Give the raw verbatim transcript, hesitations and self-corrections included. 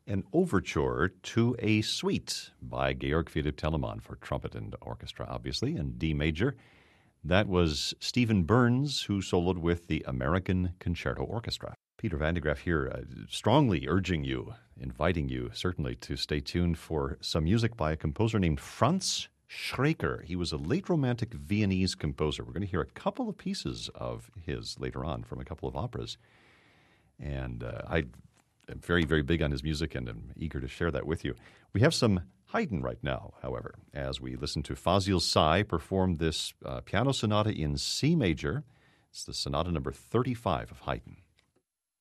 an overture to a suite by Georg Philipp Telemann for trumpet and orchestra, obviously, in D major. That was Stephen Burns, who soloed with the American Concerto Orchestra. Peter Van de Graaff here, uh, strongly urging you, inviting you, certainly, to stay tuned for some music by a composer named Franz Schreker. He was a late Romantic Viennese composer. We're going to hear a couple of pieces of his later on from a couple of operas. And uh, I am very, very big on his music and am eager to share that with you. We have some Haydn right now, however, as we listen to Fazil Say perform this uh, piano sonata in C major. It's the sonata number thirty-five of Haydn.